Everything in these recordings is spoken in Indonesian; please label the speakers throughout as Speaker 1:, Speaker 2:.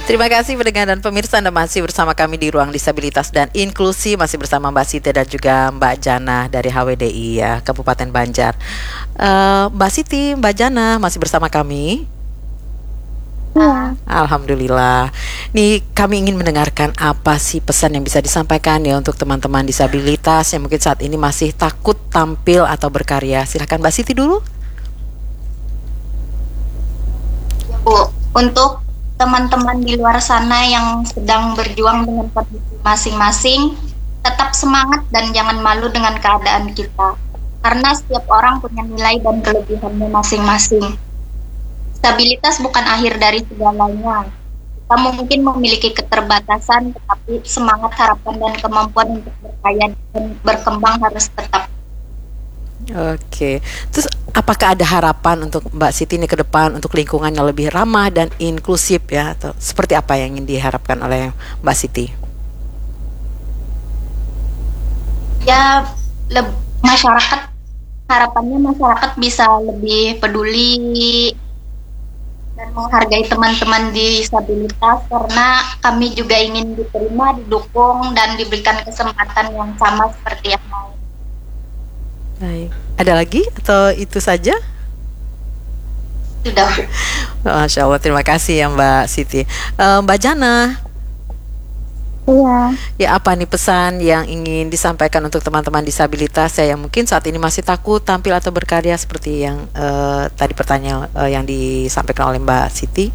Speaker 1: Terima kasih pendengar dan pemirsa, Anda masih bersama kami di Ruang Disabilitas dan Inklusi, masih bersama Mbak Siti dan juga Mbak Jana dari HWDI ya, Kabupaten Banjar. Mbak Siti, Mbak Jana masih bersama kami.
Speaker 2: Iya.
Speaker 1: Alhamdulillah. Nih kami ingin mendengarkan apa sih pesan yang bisa disampaikan ya untuk teman-teman disabilitas yang mungkin saat ini masih takut tampil atau berkarya. Silakan Mbak Siti dulu.
Speaker 2: Bu, untuk teman-teman di luar sana yang sedang berjuang dengan kondisi masing-masing, tetap semangat dan jangan malu dengan keadaan kita. Karena setiap orang punya nilai dan kelebihannya masing-masing. Stabilitas bukan akhir dari segalanya. Kita mungkin memiliki keterbatasan, tetapi semangat, harapan, dan kemampuan untuk berkaya dan berkembang harus tetap.
Speaker 1: Oke, terus apakah ada harapan untuk Mbak Siti ini ke depan untuk lingkungan yang lebih ramah dan inklusif ya? Atau seperti apa yang ingin diharapkan oleh Mbak Siti?
Speaker 2: Ya, masyarakat, harapannya masyarakat bisa lebih peduli dan menghargai teman-teman disabilitas, karena kami juga ingin diterima, didukung, dan diberikan kesempatan yang sama seperti yang lain.
Speaker 1: Baik. Ada lagi atau itu saja?
Speaker 2: Sudah.
Speaker 1: Masya Allah, terima kasih ya Mbak Siti. Mbak Jana.
Speaker 3: Iya.
Speaker 1: Ya, apa nih pesan yang ingin disampaikan untuk teman-teman disabilitas ya yang mungkin saat ini masih takut tampil atau berkarya seperti yang tadi pertanyaan yang disampaikan oleh Mbak Siti?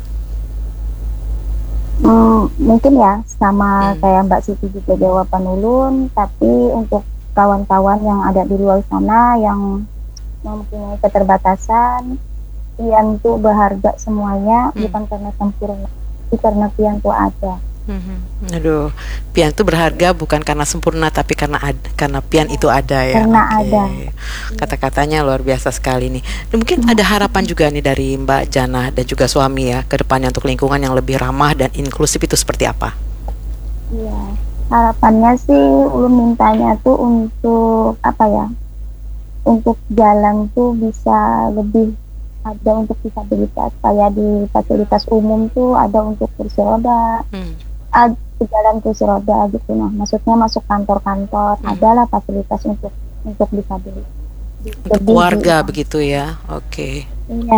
Speaker 3: Mungkin ya sama kayak Mbak Siti juga jawaban ulun, tapi untuk kawan-kawan yang ada di luar sana yang mempunyai keterbatasan, pian tuh berharga semuanya, bukan karena sempurna, tapi karena pian tuh ada.
Speaker 1: Aduh, pian itu berharga bukan karena sempurna, tapi karena pian itu ada ya.
Speaker 3: Karena ada.
Speaker 1: Kata-katanya luar biasa sekali nih. Dan mungkin ada harapan juga nih dari Mbak Jana dan juga suami ya ke depannya untuk lingkungan yang lebih ramah dan inklusif itu seperti apa?
Speaker 3: Iya, harapannya sih ulun mintanya tuh untuk apa ya? Untuk jalan tuh bisa lebih ada untuk disabilitas, kayak di fasilitas umum tuh ada untuk kursi roda. Ada jalan kursi roda gitu, nah maksudnya masuk kantor-kantor adalah fasilitas untuk disabilitas.
Speaker 1: Untuk keluarga begitu ya, oke.
Speaker 3: Iya.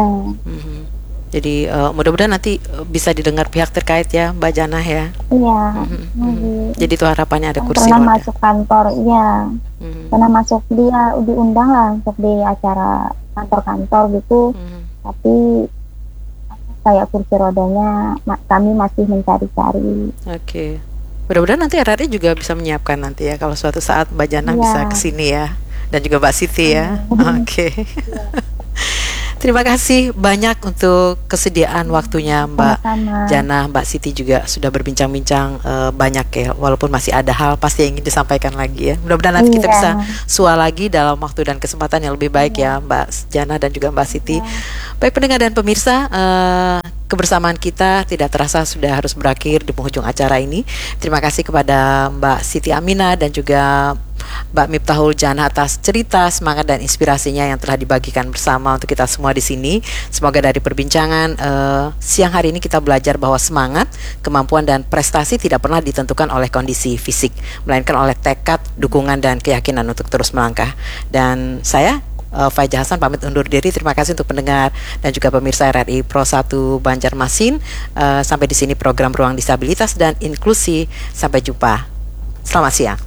Speaker 1: Jadi mudah-mudahan nanti bisa didengar pihak terkait ya Mbak Jana ya.
Speaker 3: Iya.
Speaker 1: Jadi itu harapannya ada kursi
Speaker 3: pernah
Speaker 1: roda.
Speaker 3: Masuk kantor, iya. Pernah masuk, dia diundang lah untuk di acara kantor-kantor gitu, tapi kayak kursi rodanya kami masih mencari-cari.
Speaker 1: Oke. Mudah-mudahan nanti RRI juga bisa menyiapkan nanti ya kalau suatu saat Mbak Jana bisa kesini ya, dan juga Mbak Siti ya. Oke. Terima kasih banyak untuk kesediaan waktunya Mbak Jana, Mbak Siti juga sudah berbincang-bincang banyak ya, walaupun masih ada hal pasti yang ingin disampaikan lagi ya. Mudah-mudahan nanti kita bisa sua lagi dalam waktu dan kesempatan yang lebih baik ya Mbak Jana dan juga Mbak Siti. Baik pendengar dan pemirsa, kebersamaan kita tidak terasa sudah harus berakhir di penghujung acara ini. Terima kasih kepada Mbak Siti Aminah dan juga Mbak Miftahul Jana atas cerita, semangat dan inspirasinya yang telah dibagikan bersama untuk kita semua di sini. Semoga dari perbincangan siang hari ini kita belajar bahwa semangat, kemampuan dan prestasi tidak pernah ditentukan oleh kondisi fisik, melainkan oleh tekad, dukungan dan keyakinan untuk terus melangkah. Dan saya Faijah Hasan pamit undur diri. Terima kasih untuk pendengar dan juga pemirsa RRI Pro 1 Banjarmasin. Sampai di sini program Ruang Disabilitas dan Inklusi. Sampai jumpa. Selamat siang.